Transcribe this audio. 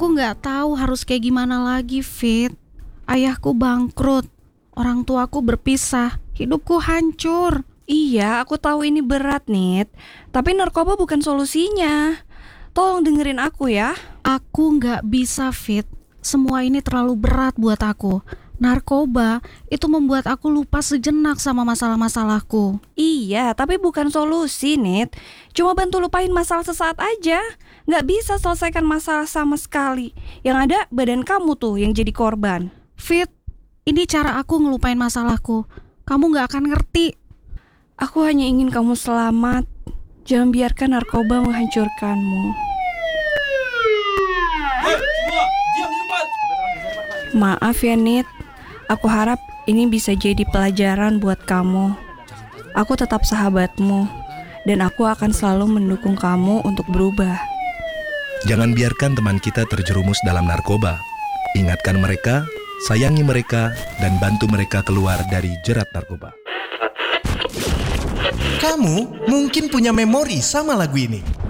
Aku nggak tahu harus kayak gimana lagi, Fit. Ayahku bangkrut, orang tuaku berpisah, hidupku hancur. Iya, aku tahu ini berat, Nit. Tapi narkoba bukan solusinya. Tolong dengerin aku ya. Aku nggak bisa, Fit. Semua ini terlalu berat buat aku. Narkoba itu membuat aku lupa sejenak sama masalah-masalahku. Iya, tapi bukan solusi, Nit. Cuma bantu lupain masalah sesaat aja. Nggak bisa selesaikan masalah sama sekali. Yang ada badan kamu tuh yang jadi korban. Fit, ini cara aku ngelupain masalahku. Kamu nggak akan ngerti. Aku hanya ingin kamu selamat. Jangan biarkan narkoba menghancurkanmu. Maaf ya, Nit. Aku harap ini bisa jadi pelajaran buat kamu. Aku tetap sahabatmu, dan aku akan selalu mendukung kamu untuk berubah. Jangan biarkan teman kita terjerumus dalam narkoba. Ingatkan mereka, sayangi mereka, dan bantu mereka keluar dari jerat narkoba. Kamu mungkin punya memori sama lagu ini.